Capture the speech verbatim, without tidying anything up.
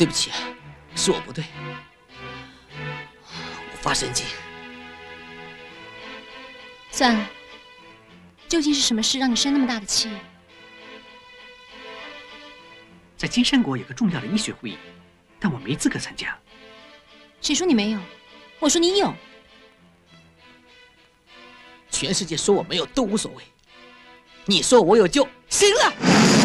对不起，是我不对，我发神经。 算了，究竟是什么事让你生那么大的气？ 在金山国有个重要的医学会议，但我没资格参加。 谁说你没有？我说你有。 全世界说我没有都无所谓，你说我有就行了。